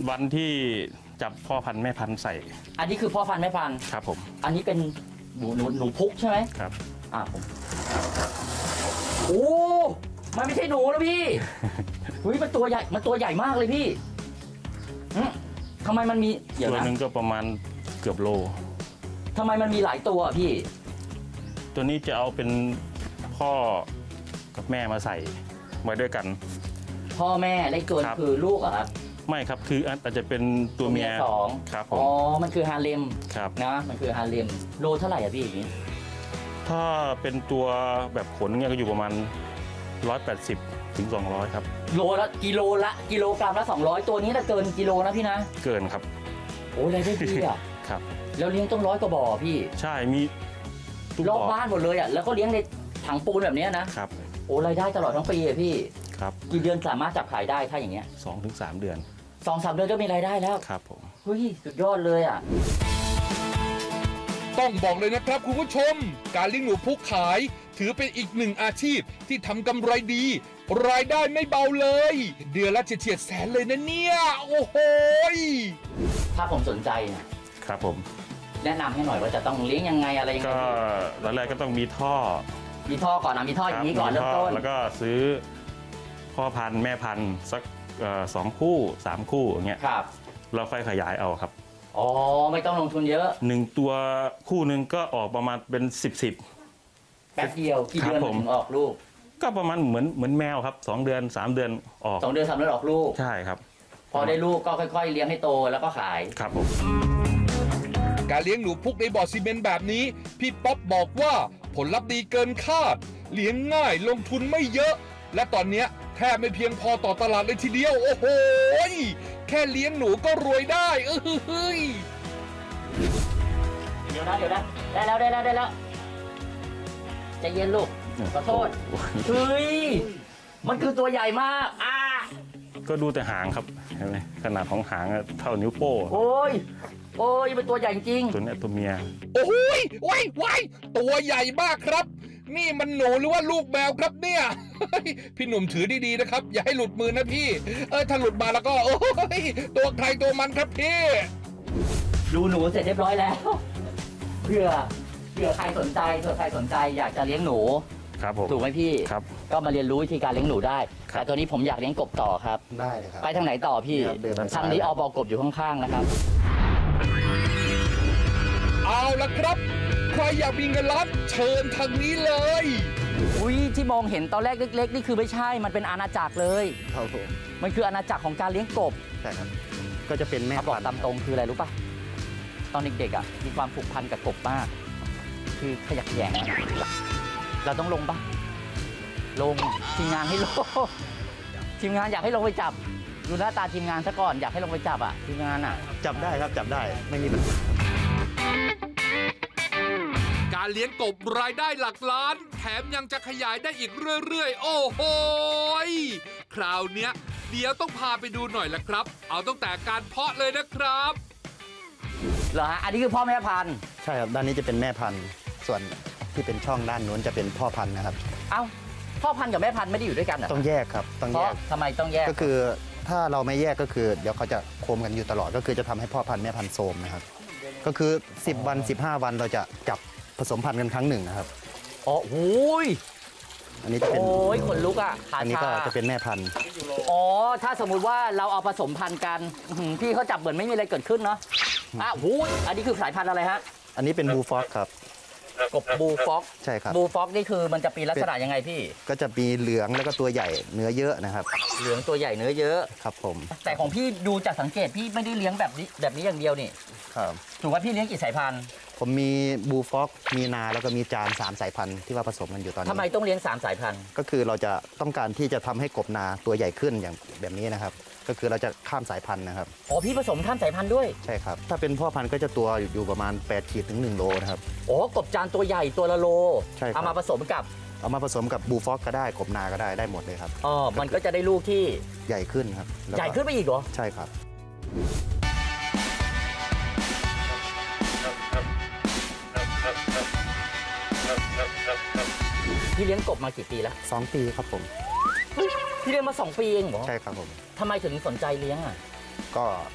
วันที่จับพ่อพันธุ์แม่พันธุ์ใส่อันนี้คือพ่อพันธุ์แม่พันธุ์ครับผมอันนี้เป็นหนูพุกใช่ไหมครับผมโอ้มันไม่ใช่หนูนะพี่เฮ้ยมันตัวใหญ่มากเลยพี่ทำไมมันมีตัวหนึ่งก็ประมาณเกือบโลทำไมมันมีหลายตัวพี่ตัวนี้จะเอาเป็นพ่อกับแม่มาใส่ไว้ด้วยกันพ่อแม่และตัวคือลูกเหรอครับไม่ครับคืออาจจะเป็นตัวเมียสองครับอ๋อมันคือฮาเลมครับนะมันคือฮาเลมโลเท่าไหร่อะพี่อย่างนี้ถ้าเป็นตัวแบบขนเนี่ยก็อยู่ประมาณ180 ถึง 200ครับกิโลกรัมละ200ตัวนี้น่ะเกินกิโลนะพี่นะเกินครับโอ้ยได้ดีอ่ะครับแล้วเลี้ยงต้อง100 กว่าบ่อพี่ใช่มีรอบบ้านหมดเลยอ่ะแล้วก็เลี้ยงในถังปูนแบบนี้นะครับโอ้รายได้ตลอดทั้งปีอะพี่ครับกี่เดือนสามารถจับขายได้ถ้าอย่างเงี้ย 2-3 เดือน 2-3 เดือนก็มีรายได้แล้วครับผมเฮ้ยสุดยอดเลยอ่ะต้องบอกเลยนะครับคุณผู้ชมการเลี้ยงหนูพุกขายถือเป็นอีกหนึ่งอาชีพที่ทำกำไรดีรายได้ไม่เบาเลยเดือนละเฉียดแสนเลยนะเนี่ยโอ้โหถ้าผมสนใจนะครับผมแนะนำให้หน่อยว่าจะต้องเลี้ยงยังไงอะไรยังไงก็แรกก็ต้องมีท่อก่อนนะมีท่ออย่างนี้ก่อนเริ่มต้นแล้วก็ซื้อพ่อพันธุ์แม่พันธุ์สัก2 คู่ 3 คู่อย่างเงี้ยครับเราค่อยขยายเอาครับอ๋อไม่ต้องลงทุนเยอะ 1 ตัวคู่หนึ่งก็ออกประมาณเป็น10 แป๊บเดียวกี่เดือนถึงออกลูกก็ประมาณเหมือนแมวครับ2 เดือน 3 เดือนออก 2 เดือน 3 เดือนออกลูกใช่ครับพอได้ลูกก็ค่อยๆเลี้ยงให้โตแล้วก็ขายครับผมการเลี้ยงหนูพุกในบ่อซีเมนต์แบบนี้พี่ป๊อปบอกว่าผลลัพธ์ดีเกินคาดเลี้ยงง่ายลงทุนไม่เยอะและตอนนี้แทบไม่เพียงพอต่อตลาดเลยทีเดียวโอ้โหแค่เลี้ยงหนูก็รวยได้เดี๋ยวนะได้แล้วใจเย็นลูกขอโทษเฮ้ยมันคือตัวใหญ่มากก็ดูแต่หางครับเห็นไหมขนาดของหางเท่านิ้วโป้โอ้ยเป็นตัวใหญ่จริงตัวนี้ตัวเมียโอ้ยว้ายตัวใหญ่มากครับนี่มันหนูหรือว่าลูกแมวครับเนี่ยพี่หนุ่มถือดีๆนะครับอย่าให้หลุดมือนะพี่ถ้าหลุดมาแล้วก็โอ้ยตัวใครตัวมันครับพี่ดูหนูเสร็จเรียบร้อยแล้วเผื่อใครสนใจอยากจะเลี้ยงหนูครับผมถูกไหมพี่ครับก็มาเรียนรู้วิธีการเลี้ยงหนูได้แต่ตัวนี้ผมอยากเลี้ยงกบต่อครับได้เลยครับไปทางไหนต่อพี่ทางนี้อบกบอยู่ข้างๆนะครับเอาละครับใครอยากมีเงินล้านเชิญทางนี้เลยอุ้ยที่มองเห็นตอนแรกเล็กๆนี่คือไม่ใช่มันเป็นอาณาจักรเลยครับผมมันคืออาณาจักรของการเลี้ยงกบใช่ครับก็จะเป็นแม่บอกตามตรงคืออะไรรู้ป่ะตอนเด็กๆมีความผูกพันกับกบมากคือขยักแยงเราต้องลงป่ะลงทีมงานให้ลงทีมงานอยากให้ลงไปจับดูหน้าตาทีมงานซะก่อนอยากให้ลงไปจับทีมงานจับได้ครับจับได้ไม่มีปัญหาการเลี้ยงกบรายได้หลักล้านแถมยังจะขยายได้อีกเรื่อยๆโอ้โหคราวเนี้ยเดี๋ยวต้องพาไปดูหน่อยละครับเอาตั้งแต่การเพาะเลยนะครับเหรอฮะอันนี้คือพ่อแม่พันธุ์ใช่ครับด้านนี้จะเป็นแม่พันธุ์ส่วนที่เป็นช่องด้านนู้นจะเป็นพ่อพันธุ์นะครับพ่อพันธุ์กับแม่พันธุ์ไม่ได้อยู่ด้วยกันต้องแยกครับต้องแยกทำไมต้องแยกก็คือถ้าเราไม่แยกก็คือเดี๋ยวเขาจะโคมกันอยู่ตลอดก็คือจะทำให้พ่อพันธุ์แม่พันธุ์โทรมนะครับก็คือ10 วัน15 วันเราจะจับผสมพันธุ์กันครั้งหนึ่งนะครับโอ้ยอันนี้จะเป็นขนลุกอันนี้ก็จะเป็นแม่พันธุ์ถ้าสมมุติว่าเราเอาผสมพันธุ์กันพี่เขาจับเหมือนไม่มีอะไรเกิดขึ้นเนาะอันนี้คือสายพันธุ์อะไรฮะอันนี้เป็นบูฟ็อกครับกบบูฟ็อกใช่ครับบูฟ็อกนี่คือมันจะเป็นลักษณะยังไงพี่ก็จะมีเหลืองแล้วก็ตัวใหญ่เนื้อเยอะนะครับเหลืองตัวใหญ่เนื้อเยอะครับผมแต่ของพี่ดูจากสังเกตพี่ไม่ได้เลี้ยงแบบนี้อย่างเดียวนี่ครับถูกว่าพี่เลี้ยงกี่สายพันธุ์ผมมีบูฟ็อกมีนาแล้วก็มีจาน3 สายพันธุ์ที่ว่าผสมกันอยู่ตอนนี้ทำไมต้องเลี้ยง3 สายพันธุ์ก็คือเราจะต้องการที่จะทำให้กบนาตัวใหญ่ขึ้นอย่างแบบนี้นะครับก็คือเราจะข้ามสายพันธุ์นะครับพี่ผสมข้ามสายพันธุ์ด้วยใช่ครับถ้าเป็นพ่อพันธุ์ก็จะตัวอยู่ประมาณ8 ขีดถึง1 โลนะครับกบจานตัวใหญ่ตัวละโลใช่เอามาผสมกับบูฟ็อกก็ได้กบนาก็ได้หมดเลยครับมันก็จะได้ลูกที่ใหญ่ขึ้นครับใหญ่ขึ้นไปอีกเหรอใช่ครับพี่เลี้ยงกบมากี่ปีแล้ว 2 ปีครับผมพี่เลี้ยงมา2 ปีเองเหรอใช่ครับผมทำไมถึงสนใจเลี้ยงก็